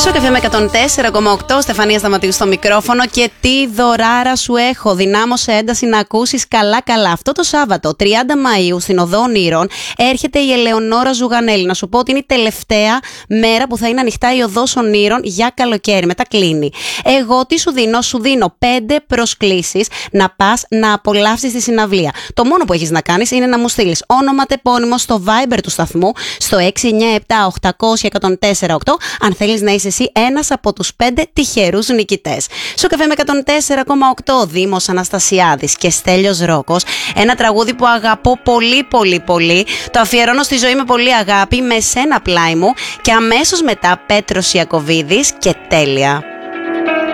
Σοκαφέ με 104,8, Στεφανία Σταματίου στο μικρόφωνο και τι δωράρα σου έχω. Δυνάμωσε ένταση να ακούσεις καλά. Αυτό το Σάββατο, 30 Μαΐου, στην Οδό Ονείρων, έρχεται η Ελεονόρα Ζουγανέλη. Να σου πω ότι είναι η τελευταία μέρα που θα είναι ανοιχτά η Οδός Ονείρων για καλοκαίρι. Μετά κλείνει. Εγώ τι σου δίνω? Σου δίνω 5 προσκλήσεις να πας να απολαύσεις τη συναυλία. Το μόνο που έχεις να κάνεις είναι να μου στείλεις όνομα τεπώνυμο στο Viber του σταθμού στο 697-800-1048 αν θέλεις να είσαι εσύ ένας από τους 5 τυχερούς νικητές. Σοκαφέ με 104,8, Δήμος Αναστασιάδης και Στέλιος Ρόκος. Ένα τραγούδι που αγαπώ πολύ. Το αφιερώνω στη ζωή με πολύ αγάπη, με σένα πλάι μου, και αμέσως μετά Πέτρος Ιακωβίδης και Τέλεια.